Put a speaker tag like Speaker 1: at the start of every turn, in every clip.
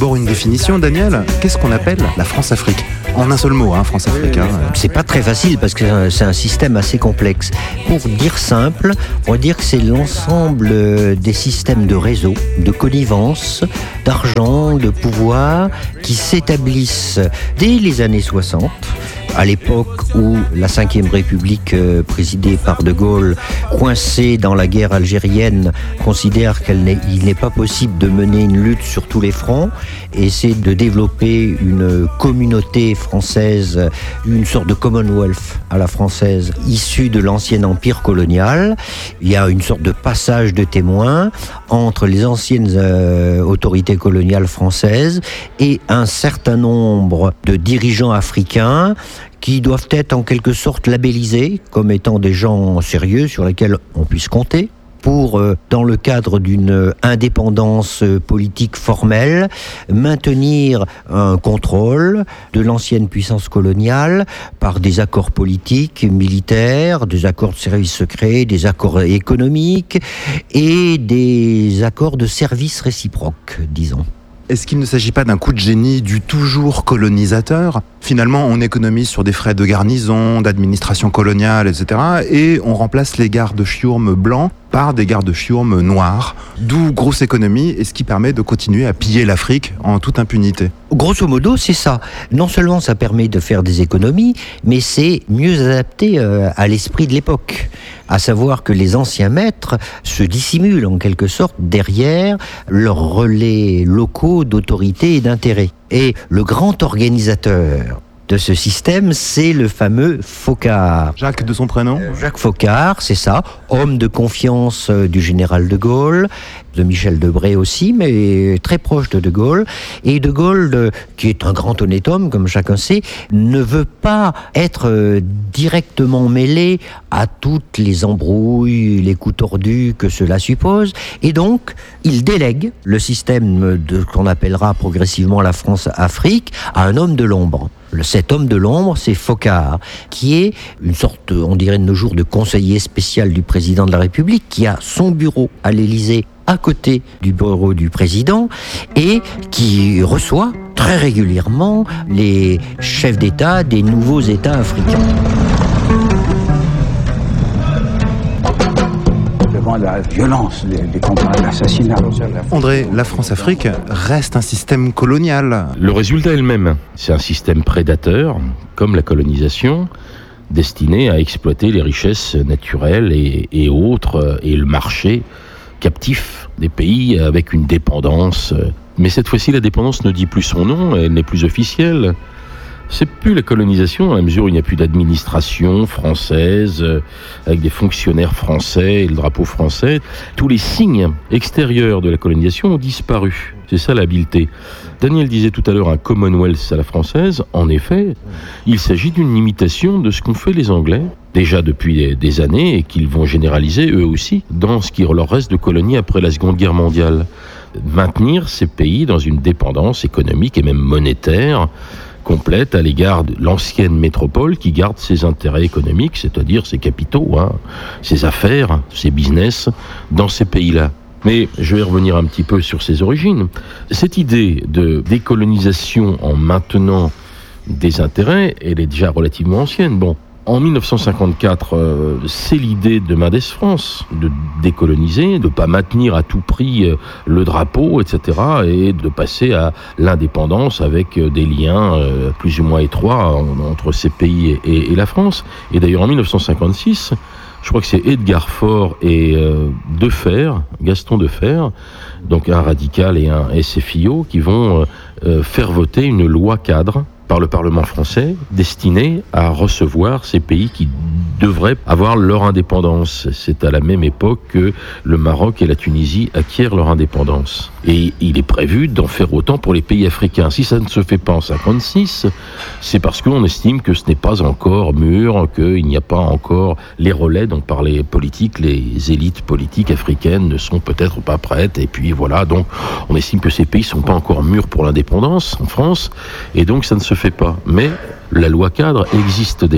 Speaker 1: D'abord une définition, Daniel. Qu'est-ce qu'on appelle la France-Afrique ? En un seul mot, France-Afrique.
Speaker 2: C'est pas très facile parce que c'est un système assez complexe. Pour dire simple, on va dire que c'est l'ensemble des systèmes de réseau, de connivence, d'argent, de pouvoir qui s'établissent dès les années 60. À l'époque où la Ve République, présidée par De Gaulle, coincée dans la guerre algérienne, considère qu'il n'est pas possible de mener une lutte sur tous les fronts, et essaie de développer une communauté française, une sorte de Commonwealth à la française, issue de l'ancien empire colonial. Il y a une sorte de passage de témoins entre les anciennes autorités coloniales françaises et un certain nombre de dirigeants africains qui doivent être en quelque sorte labellisés comme étant des gens sérieux sur lesquels on puisse compter pour, dans le cadre d'une indépendance politique formelle, maintenir un contrôle de l'ancienne puissance coloniale par des accords politiques, militaires, des accords de services secrets, des accords économiques et des accords de services réciproques, disons.
Speaker 1: Est-ce qu'il ne s'agit pas d'un coup de génie du toujours colonisateur ? Finalement, on économise sur des frais de garnison, d'administration coloniale, etc. Et on remplace les gardes-chiourmes blancs par des gardes-chiourmes noirs. D'où grosse économie, et ce qui permet de continuer à piller l'Afrique en toute impunité.
Speaker 2: Grosso modo, c'est ça. Non seulement ça permet de faire des économies, mais c'est mieux adapté à l'esprit de l'époque. À savoir que les anciens maîtres se dissimulent en quelque sorte derrière leurs relais locaux d'autorité et d'intérêt. Et le grand organisateur de ce système, c'est le fameux Foccart.
Speaker 1: Jacques de son prénom ?
Speaker 2: Jacques Foccart, c'est ça, homme de confiance du général de Gaulle, de Michel Debré aussi, mais très proche de Gaulle. Et de Gaulle, qui est un grand honnête homme, comme chacun sait, ne veut pas être directement mêlé à toutes les embrouilles, les coups tordus que cela suppose. Et donc, il délègue le système qu'on appellera progressivement la France-Afrique à un homme de l'ombre. Cet homme de l'ombre, c'est Foccart, qui est une sorte, on dirait de nos jours, de conseiller spécial du président de la République, qui a son bureau à l'Élysée à côté du bureau du président et qui reçoit très régulièrement les chefs d'État des nouveaux États africains.
Speaker 3: Devant la violence des combats, l'assassinat.
Speaker 1: André, la France-Afrique reste un système colonial.
Speaker 4: Le résultat est le même. C'est un système prédateur, comme la colonisation, destiné à exploiter les richesses naturelles et autres, et le marché captif des pays avec une dépendance. Mais cette fois-ci, la dépendance ne dit plus son nom, elle n'est plus officielle. C'est plus la colonisation, à la mesure où il n'y a plus d'administration française, avec des fonctionnaires français et le drapeau français. Tous les signes extérieurs de la colonisation ont disparu. C'est ça l'habileté. Daniel disait tout à l'heure un Commonwealth à la française. En effet, il s'agit d'une imitation de ce qu'ont fait les Anglais, déjà depuis des années, et qu'ils vont généraliser eux aussi, dans ce qui leur reste de colonie après la Seconde Guerre mondiale. Maintenir ces pays dans une dépendance économique et même monétaire complète à l'égard de l'ancienne métropole qui garde ses intérêts économiques, c'est-à-dire ses capitaux, ses affaires, ses business, dans ces pays-là. Mais je vais revenir un petit peu sur ses origines. Cette idée de décolonisation en maintenant des intérêts, elle est déjà relativement ancienne. Bon, en 1954, c'est l'idée de Mendès France de décoloniser, de ne pas maintenir à tout prix le drapeau, etc., et de passer à l'indépendance avec des liens plus ou moins étroits entre ces pays et la France. Et d'ailleurs, en 1956, je crois que c'est Edgar Faure et Defferre, Gaston Defferre, donc un radical et un SFIO, qui vont faire voter une loi cadre par le Parlement français, destinée à recevoir ces pays qui devraient avoir leur indépendance. C'est à la même époque que le Maroc et la Tunisie acquièrent leur indépendance. Et il est prévu d'en faire autant pour les pays africains. Si ça ne se fait pas en 1956, c'est parce qu'on estime que ce n'est pas encore mûr, qu'il n'y a pas encore les relais dont par les politiques, les élites politiques africaines ne sont peut-être pas prêtes. Et puis voilà, donc on estime que ces pays ne sont pas encore mûrs pour l'indépendance en France, et donc ça ne se fait pas. Mais la loi cadre existe déjà.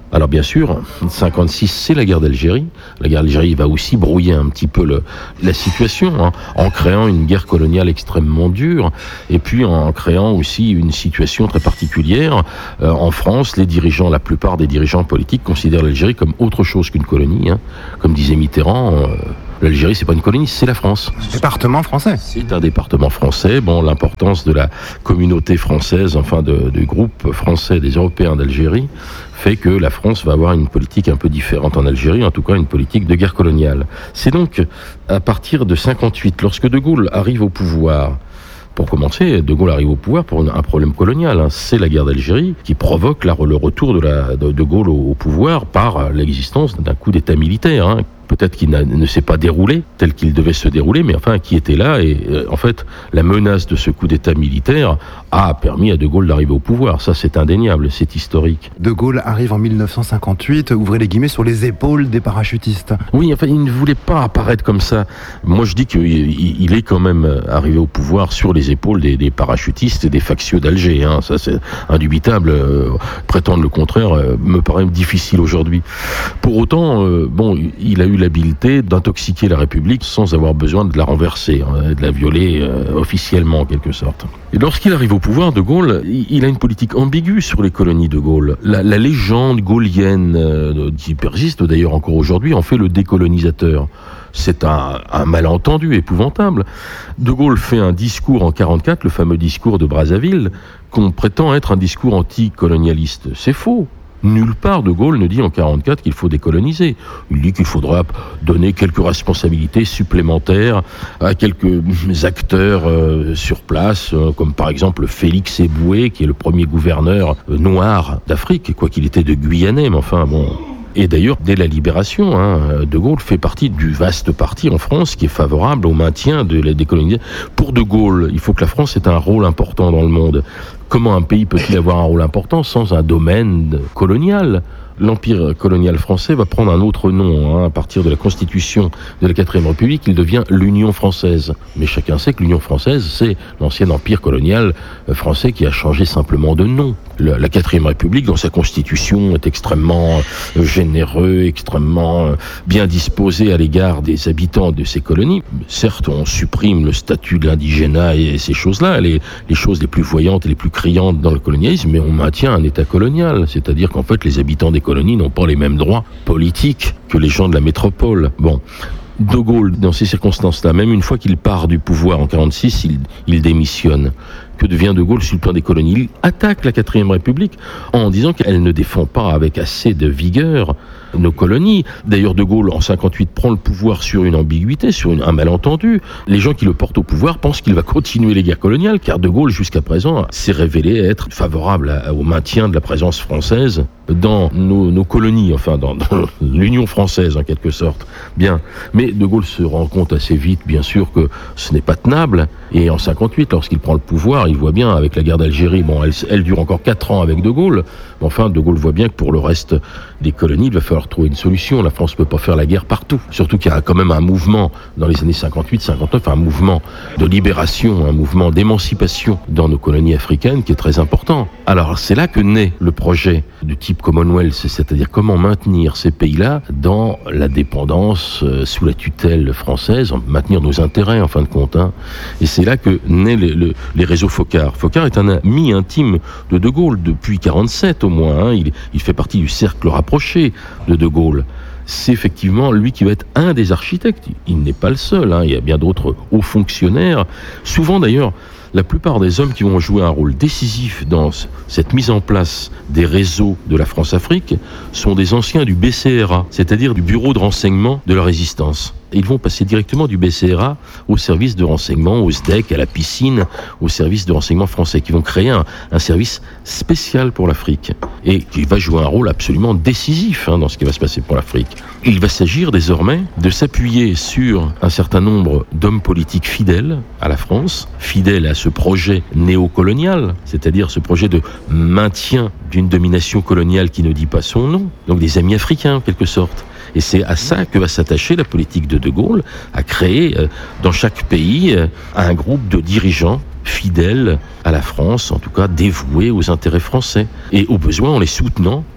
Speaker 4: Alors bien sûr, 56, c'est la guerre d'Algérie. La guerre d'Algérie va aussi brouiller un petit peu la situation, en créant une guerre coloniale extrêmement dure, et puis en créant aussi une situation très particulière. En France, la plupart des dirigeants politiques considèrent l'Algérie comme autre chose qu'une colonie. Comme disait Mitterrand, l'Algérie, c'est pas une colonie, c'est la France.
Speaker 1: Département français.
Speaker 4: C'est un département français. Bon, l'importance de la communauté française, enfin du groupe français des Européens d'Algérie, fait que la France va avoir une politique un peu différente en Algérie, en tout cas une politique de guerre coloniale. C'est donc à partir de 58, lorsque De Gaulle arrive au pouvoir. Pour commencer, De Gaulle arrive au pouvoir pour un problème colonial. C'est la guerre d'Algérie qui provoque le retour de Gaulle au pouvoir par l'existence d'un coup d'État militaire. Peut-être qu'il ne s'est pas déroulé tel qu'il devait se dérouler, mais enfin qui était là. Et en fait, la menace de ce coup d'État militaire a permis à De Gaulle d'arriver au pouvoir. Ça, c'est indéniable, c'est historique.
Speaker 1: De Gaulle arrive en 1958, ouvrez les guillemets, sur les épaules des parachutistes.
Speaker 4: Oui, enfin, il ne voulait pas apparaître comme ça. Moi, je dis qu'il est quand même arrivé au pouvoir sur les épaules des parachutistes et des factieux d'Alger. Ça, c'est indubitable. Prétendre le contraire me paraît difficile aujourd'hui. Pour autant, il a eu l'habileté d'intoxiquer la République sans avoir besoin de la renverser, de la violer officiellement en quelque sorte. Et lorsqu'il arrive au pouvoir, De Gaulle, il a une politique ambiguë sur les colonies de Gaulle. La légende gaullienne, qui persiste d'ailleurs encore aujourd'hui, en fait le décolonisateur. C'est un malentendu épouvantable. De Gaulle fait un discours en 1944, le fameux discours de Brazzaville, qu'on prétend être un discours anticolonialiste. C'est faux. Nulle part De Gaulle ne dit en 1944 qu'il faut décoloniser. Il dit qu'il faudra donner quelques responsabilités supplémentaires à quelques acteurs sur place, comme par exemple Félix Éboué, qui est le premier gouverneur noir d'Afrique, quoi qu'il était de Guyanais, mais enfin bon... Et d'ailleurs, dès la Libération, De Gaulle fait partie du vaste parti en France qui est favorable au maintien de la décolonisation. Pour De Gaulle, il faut que la France ait un rôle important dans le monde. Comment un pays peut-il avoir un rôle important sans un domaine colonial ? L'empire colonial français va prendre un autre nom. À partir de la constitution de la 4ème République, il devient l'Union française. Mais chacun sait que l'Union française, c'est l'ancien empire colonial français qui a changé simplement de nom. La 4ème République, dans sa constitution, est extrêmement généreux, extrêmement bien disposé à l'égard des habitants de ces colonies. Certes, on supprime le statut de l'indigénat et ces choses-là, les choses les plus voyantes et les plus criantes dans le colonialisme, mais on maintient un État colonial. C'est-à-dire qu'en fait, les habitants des colonies n'ont pas les mêmes droits politiques que les gens de la métropole. Bon. De Gaulle, dans ces circonstances-là, même une fois qu'il part du pouvoir en 1946, il démissionne. Que devient De Gaulle sur le plan des colonies ? Il attaque la 4ème République en disant qu'elle ne défend pas avec assez de vigueur nos colonies. D'ailleurs, De Gaulle, en 1958, prend le pouvoir sur une ambiguïté, sur un malentendu. Les gens qui le portent au pouvoir pensent qu'il va continuer les guerres coloniales, car De Gaulle, jusqu'à présent, s'est révélé être favorable au maintien de la présence française dans nos colonies, enfin dans l'Union française en quelque sorte. Bien, mais De Gaulle se rend compte assez vite, bien sûr, que ce n'est pas tenable. Et en 1958, lorsqu'il prend le pouvoir, il voit bien avec la guerre d'Algérie, elle dure encore 4 ans avec De Gaulle, mais enfin De Gaulle voit bien que pour le reste des colonies, il va falloir trouver une solution. La France ne peut pas faire la guerre partout. Surtout qu'il y a quand même un mouvement dans les années 58-59, un mouvement de libération, un mouvement d'émancipation dans nos colonies africaines qui est très important. Alors c'est là que naît le projet du type Commonwealth, c'est-à-dire comment maintenir ces pays-là dans la dépendance sous la tutelle française, maintenir nos intérêts en fin de compte. Et c'est là que naît les réseaux Foccart. Foccart est un ami intime de Gaulle depuis 1947 au moins. Il fait partie du cercle rapproché de Gaulle. C'est effectivement lui qui va être un des architectes. Il n'est pas le seul, il y a bien d'autres hauts fonctionnaires. Souvent d'ailleurs, la plupart des hommes qui vont jouer un rôle décisif dans cette mise en place des réseaux de la France-Afrique sont des anciens du BCRA, c'est-à-dire du Bureau de renseignement de la Résistance. Ils vont passer directement du BCRA au service de renseignement, au SDEC, à la piscine, au service de renseignement français, qui vont créer un service spécial pour l'Afrique et qui va jouer un rôle absolument décisif dans ce qui va se passer pour l'Afrique. Il va s'agir désormais de s'appuyer sur un certain nombre d'hommes politiques fidèles à la France, fidèles à ce projet néocolonial, c'est-à-dire ce projet de maintien d'une domination coloniale qui ne dit pas son nom, donc des amis africains en quelque sorte. Et c'est à ça que va s'attacher la politique de Gaulle, à créer dans chaque pays un groupe de dirigeants fidèles à la France, en tout cas dévoués aux intérêts français, et au besoin en les soutenant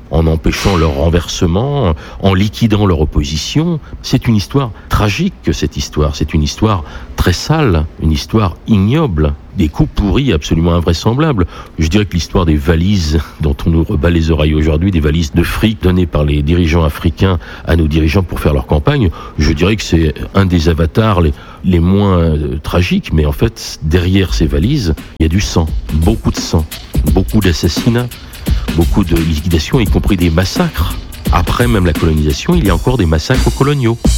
Speaker 4: en empêchant leur renversement, en liquidant leur opposition. C'est une histoire tragique, cette histoire. C'est une histoire très sale, une histoire ignoble, des coups pourris absolument invraisemblables. Je dirais que l'histoire des valises dont on nous rebat les oreilles aujourd'hui, des valises de fric données par les dirigeants africains à nos dirigeants pour faire leur campagne, je dirais que c'est un des avatars les moins tragiques, mais en fait, derrière ces valises, il y a du sang, beaucoup de sang, beaucoup d'assassinats, beaucoup de liquidations, y compris des massacres. Après même la colonisation, il y a encore des massacres coloniaux.